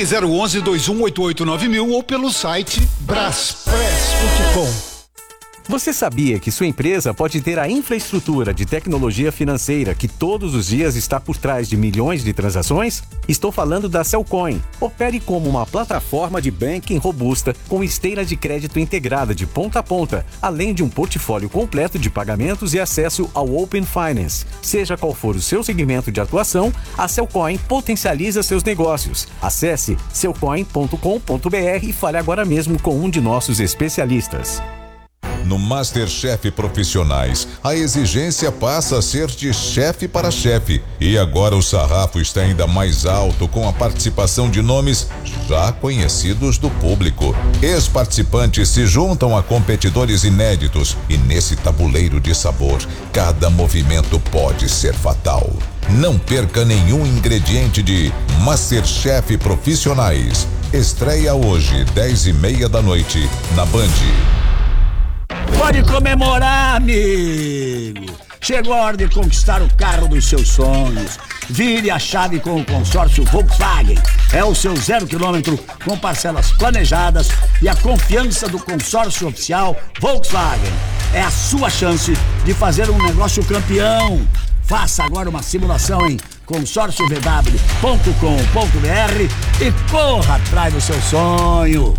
Ligue 011-2188-9000 ou pelo site braspress.com. Você sabia que sua empresa pode ter a infraestrutura de tecnologia financeira que todos os dias está por trás de milhões de transações? Estou falando da Cellcoin. Opere como uma plataforma de banking robusta com esteira de crédito integrada de ponta a ponta, além de um portfólio completo de pagamentos e acesso ao Open Finance. Seja qual for o seu segmento de atuação, a Cellcoin potencializa seus negócios. Acesse cellcoin.com.br e fale agora mesmo com um de nossos especialistas. No MasterChef Profissionais, a exigência passa a ser de chefe para chefe. E agora o sarrafo está ainda mais alto com a participação de nomes já conhecidos do público. Ex-participantes se juntam a competidores inéditos e nesse tabuleiro de sabor, cada movimento pode ser fatal. Não perca nenhum ingrediente de MasterChef Profissionais. Estreia hoje, 10h30 da noite, na Band. Pode comemorar, amigo! Chegou a hora de conquistar o carro dos seus sonhos. Vire a chave com o consórcio Volkswagen. É o seu 0 km com parcelas planejadas e a confiança do consórcio oficial Volkswagen. É a sua chance de fazer um negócio campeão. Faça agora uma simulação em consórciovw.com.br e corra atrás do seu sonho.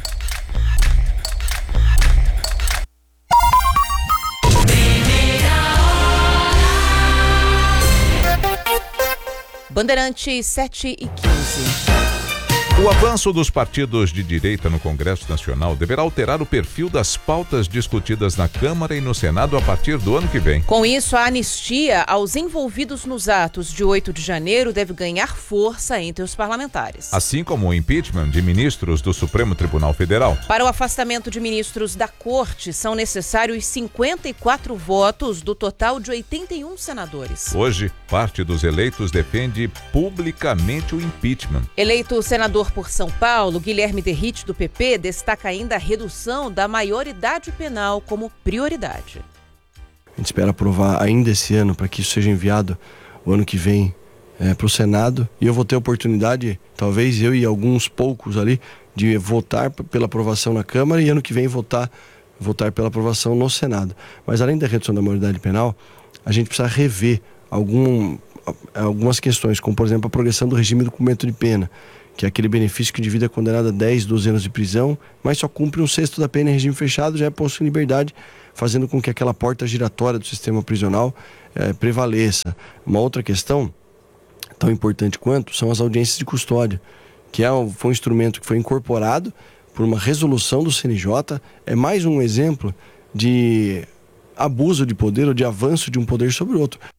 Bandeirantes 7h15. O avanço dos partidos de direita no Congresso Nacional deverá alterar o perfil das pautas discutidas na Câmara e no Senado a partir do ano que vem. Com isso, a anistia aos envolvidos nos atos de 8 de janeiro deve ganhar força entre os parlamentares. Assim como o impeachment de ministros do Supremo Tribunal Federal. Para o afastamento de ministros da Corte, são necessários 54 votos do total de 81 senadores. Hoje, parte dos eleitos defende publicamente o impeachment. Eleito senador por São Paulo, Guilherme Derrite, do PP, destaca ainda a redução da maioridade penal como prioridade. A gente espera aprovar ainda esse ano para que isso seja enviado o ano que vem para o Senado. E eu vou ter a oportunidade, talvez eu e alguns poucos ali, de votar pela aprovação na Câmara e ano que vem votar pela aprovação no Senado. Mas além da redução da maioridade penal, a gente precisa rever algumas questões, como por exemplo a progressão do regime do cumprimento de pena, que é aquele benefício que o indivíduo é condenado a 10, 12 anos de prisão, mas só cumpre 1/6 da pena em regime fechado, já é posto em liberdade, fazendo com que aquela porta giratória do sistema prisional prevaleça. Uma outra questão, tão importante quanto, são as audiências de custódia, que foi um instrumento que foi incorporado por uma resolução do CNJ, é mais um exemplo de abuso de poder ou de avanço de um poder sobre o outro.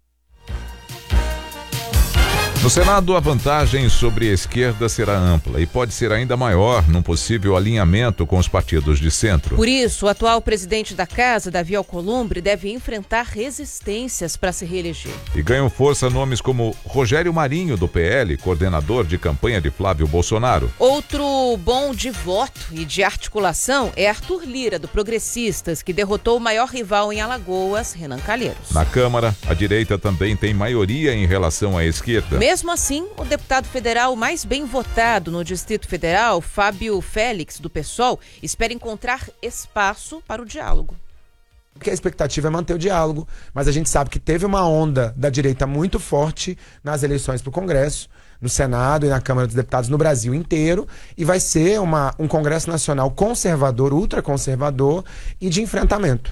No Senado, a vantagem sobre a esquerda será ampla e pode ser ainda maior num possível alinhamento com os partidos de centro. Por isso, o atual presidente da Casa, Davi Alcolumbre, deve enfrentar resistências para se reeleger. E ganham força nomes como Rogério Marinho, do PL, coordenador de campanha de Flávio Bolsonaro. Outro bom de voto e de articulação é Arthur Lira, do Progressistas, que derrotou o maior rival em Alagoas, Renan Calheiros. Na Câmara, a direita também tem maioria em relação à esquerda. Mesmo assim, o deputado federal mais bem votado no Distrito Federal, Fábio Félix, do PSOL, espera encontrar espaço para o diálogo. Porque a expectativa é manter o diálogo, mas a gente sabe que teve uma onda da direita muito forte nas eleições para o Congresso, no Senado e na Câmara dos Deputados no Brasil inteiro, e vai ser um Congresso Nacional conservador, ultraconservador e de enfrentamento.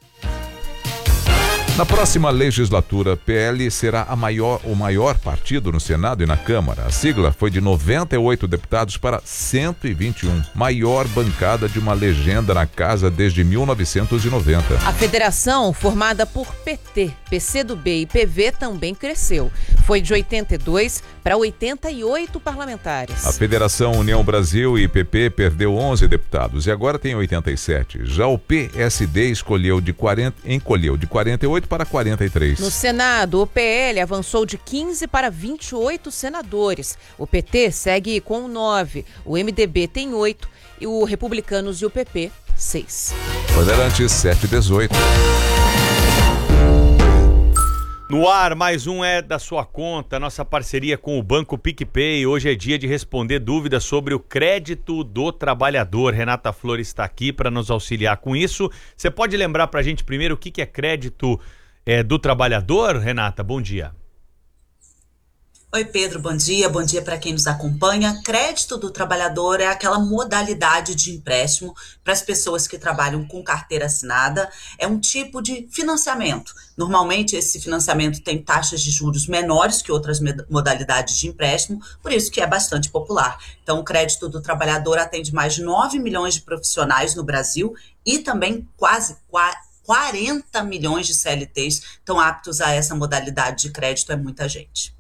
Na próxima legislatura, PL será o maior partido no Senado e na Câmara. A sigla foi de 98 deputados para 121, maior bancada de uma legenda na casa desde 1990. A federação, formada por PT, PCdoB e PV, também cresceu. Foi de 82 para 88 parlamentares. A Federação União Brasil e PP perdeu 11 deputados e agora tem 87. Já o PSD encolheu de 48 para 43. No Senado, o PL avançou de 15 para 28 senadores. O PT segue com 9, o MDB tem 8 e o Republicanos e o PP, 6. Bandeirantes 718. No ar, mais um É da Sua Conta, nossa parceria com o Banco PicPay. Hoje é dia de responder dúvidas sobre o crédito do trabalhador. Renata Flores está aqui para nos auxiliar com isso. Você pode lembrar para a gente primeiro o que é crédito do trabalhador, Renata? Bom dia. Oi, Pedro, bom dia para quem nos acompanha. Crédito do trabalhador é aquela modalidade de empréstimo para as pessoas que trabalham com carteira assinada. É um tipo de financiamento. Normalmente, esse financiamento tem taxas de juros menores que outras modalidades de empréstimo, por isso que é bastante popular. Então, o crédito do trabalhador atende mais de 9 milhões de profissionais no Brasil e também quase 40 milhões de CLTs estão aptos a essa modalidade de crédito, é muita gente.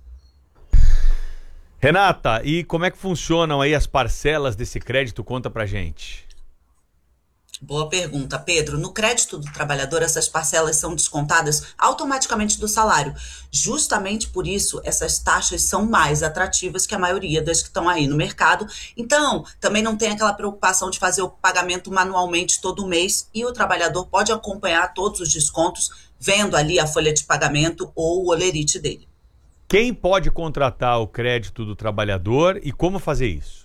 Renata, e como é que funcionam aí as parcelas desse crédito? Conta pra gente. Boa pergunta, Pedro. No crédito do trabalhador, essas parcelas são descontadas automaticamente do salário. Justamente por isso, essas taxas são mais atrativas que a maioria das que estão aí no mercado. Então, também não tem aquela preocupação de fazer o pagamento manualmente todo mês e o trabalhador pode acompanhar todos os descontos vendo ali a folha de pagamento ou o holerite dele. Quem pode contratar o crédito do trabalhador e como fazer isso?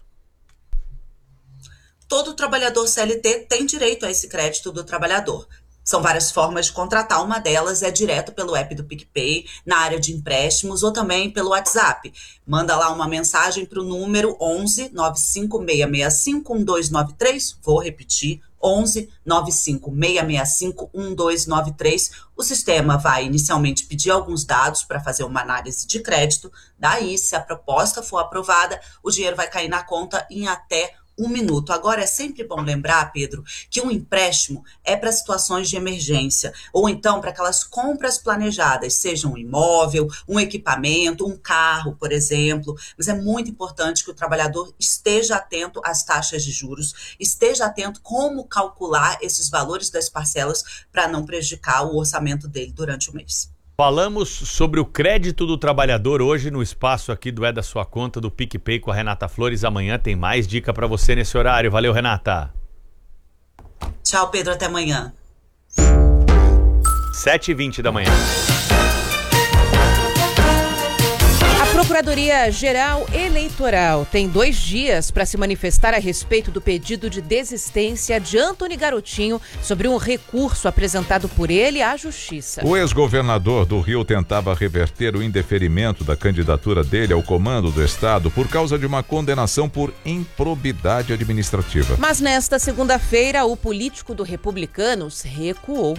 Todo trabalhador CLT tem direito a esse crédito do trabalhador. São várias formas de contratar, uma delas é direto pelo app do PicPay, na área de empréstimos ou também pelo WhatsApp. Manda lá uma mensagem para o número 11 95665 1293, vou repetir, 11 95665 1293. O sistema vai inicialmente pedir alguns dados para fazer uma análise de crédito, daí, se a proposta for aprovada, o dinheiro vai cair na conta em até 1 minuto. Agora, é sempre bom lembrar, Pedro, que um empréstimo é para situações de emergência, ou então para aquelas compras planejadas, seja um imóvel, um equipamento, um carro, por exemplo. Mas é muito importante que o trabalhador esteja atento às taxas de juros, esteja atento como calcular esses valores das parcelas para não prejudicar o orçamento dele durante o mês. Falamos sobre o crédito do trabalhador hoje no espaço aqui do É da Sua Conta, do PicPay com a Renata Flores. Amanhã tem mais dica para você nesse horário. Valeu, Renata. Tchau, Pedro. Até amanhã. 7h20 da manhã. A Procuradoria-Geral Eleitoral tem 2 dias para se manifestar a respeito do pedido de desistência de Antony Garotinho sobre um recurso apresentado por ele à Justiça. O ex-governador do Rio tentava reverter o indeferimento da candidatura dele ao comando do estado por causa de uma condenação por improbidade administrativa. Mas nesta segunda-feira, o político do Republicanos recuou.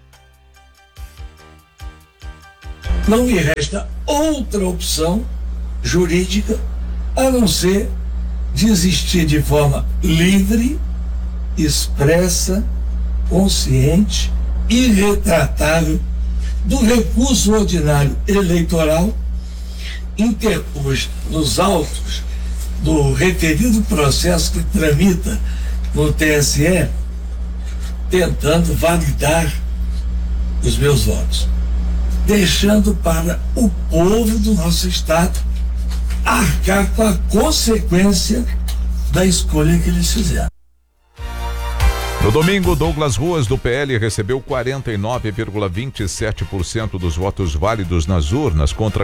Não me resta outra opção jurídica a não ser desistir de forma livre, expressa, consciente e irretratável do recurso ordinário eleitoral interposto nos autos do referido processo que tramita no TSE, tentando validar os meus votos, deixando para o povo do nosso estado arcar com a consequência da escolha que eles fizeram. No domingo, Douglas Ruas, do PL, recebeu 49,27% dos votos válidos nas urnas, contra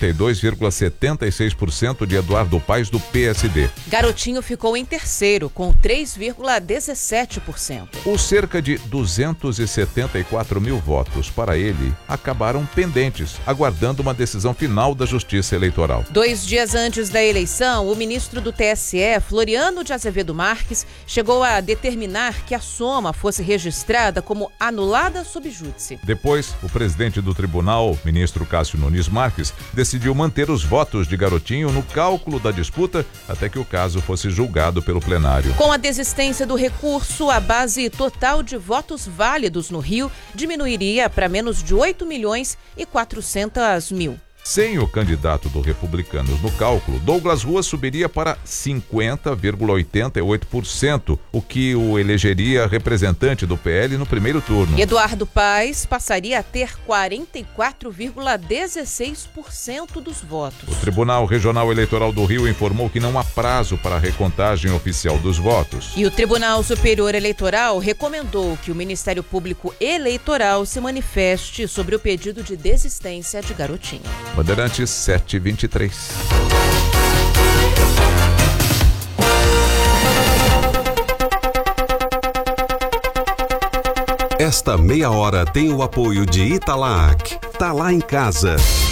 42,76% de Eduardo Paes, do PSD. Garotinho ficou em terceiro, com 3,17%. Os cerca de 274 mil votos para ele acabaram pendentes, aguardando uma decisão final da Justiça Eleitoral. 2 dias antes da eleição, o ministro do TSE, Floriano de Azevedo Marques, chegou a determinar que a soma fosse registrada como anulada sob júdice. Depois, o presidente do tribunal, ministro Cássio Nunes Marques, decidiu manter os votos de Garotinho no cálculo da disputa até que o caso fosse julgado pelo plenário. Com a desistência do recurso, a base total de votos válidos no Rio diminuiria para menos de 8 milhões e 400 mil. Sem o candidato do Republicanos no cálculo, Douglas Ruas subiria para 50,88%, o que o elegeria representante do PL no primeiro turno. Eduardo Paes passaria a ter 44,16% dos votos. O Tribunal Regional Eleitoral do Rio informou que não há prazo para a recontagem oficial dos votos. E o Tribunal Superior Eleitoral recomendou que o Ministério Público Eleitoral se manifeste sobre o pedido de desistência de Garotinho. Bandeirantes 723. Esta meia hora tem o apoio de Italac. Tá lá em casa.